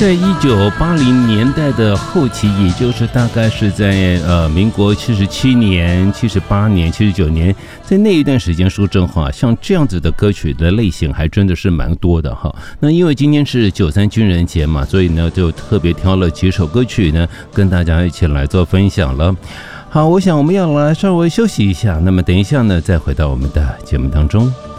在1980年代的后期，也就是大概是在民国77年、78年、79年，在那一段时间，说真话，像这样子的歌曲的类型还真的是蛮多的哈。那因为今天是93军人节嘛，所以呢就特别挑了几首歌曲呢，跟大家一起来做分享了。好，我想我们要来稍微休息一下，那么等一下呢，再回到我们的节目当中。